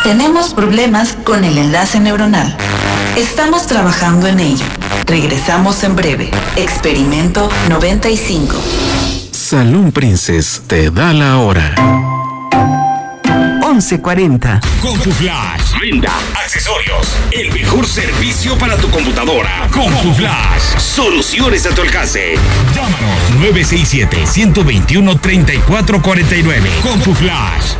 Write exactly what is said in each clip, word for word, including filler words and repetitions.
Tenemos problemas con el enlace neuronal. Estamos trabajando en ello. Regresamos en breve. Experimento noventa y cinco. Saloon Princess te da la hora. once cuarenta. CompuFlash. Venda, accesorios, el mejor servicio para tu computadora. CompuFlash. Soluciones a tu alcance. Llámanos nueve seis siete, uno dos uno, tres cuatro cuatro nueve. CompuFlash.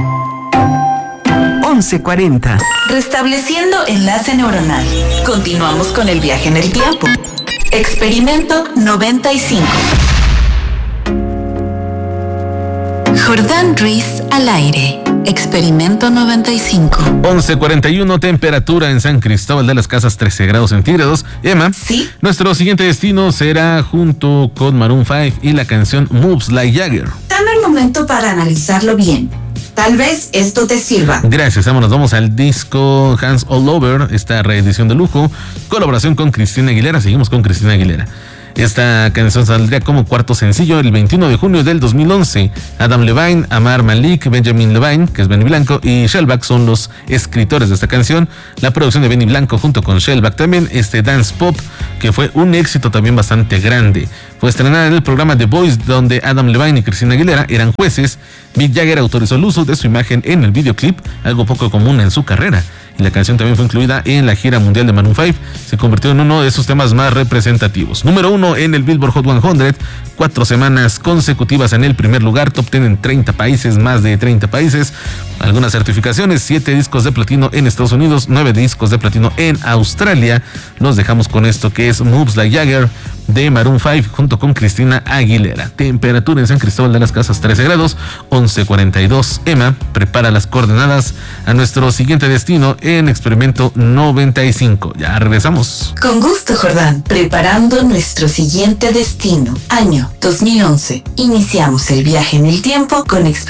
once cuarenta. Restableciendo enlace neuronal. Continuamos con el viaje en el tiempo. Experimento noventa y cinco. Jordán Ruiz al aire. Experimento noventa y cinco. once cuarenta y uno, temperatura en San Cristóbal de las Casas, trece grados centígrados. Emma, ¿sí? Nuestro siguiente destino será junto con Maroon cinco y la canción Moves Like Jagger. Dame un momento para analizarlo bien. Tal vez esto te sirva. Gracias, vámonos, vamos al disco Hands All Over, esta reedición de lujo, colaboración con Cristina Aguilera. Seguimos con Cristina Aguilera. Esta canción saldría como cuarto sencillo el veintiuno de junio del dos mil once. Adam Levine, Amar Malik, Benjamin Levine, que es Benny Blanco, y Shellback son los escritores de esta canción. La producción de Benny Blanco junto con Shellback también. Este dance pop que fue un éxito también bastante grande. Fue estrenada en el programa The Voice, donde Adam Levine y Cristina Aguilera eran jueces. Mick Jagger autorizó el uso de su imagen en el videoclip, algo poco común en su carrera. Y la canción también fue incluida en la gira mundial de Maroon cinco. Se convirtió en uno de sus temas más representativos. Número uno en el Billboard Hot cien. Cuatro semanas consecutivas en el primer lugar. Top diez en treinta países, más de treinta países. Algunas certificaciones. Siete discos de platino en Estados Unidos. Nueve discos de platino en Australia. Nos dejamos con esto que es Moves Like Jagger de Maroon cinco junto con Cristina Aguilera. Temperatura en San Cristóbal de las Casas, trece grados. once cuarenta y dos. Emma prepara las coordenadas a nuestro siguiente destino en Experimento noventa y cinco. Ya regresamos. Con gusto, Jordán. Preparando nuestro siguiente destino. Año dos mil once. Iniciamos el viaje en el tiempo con Experimento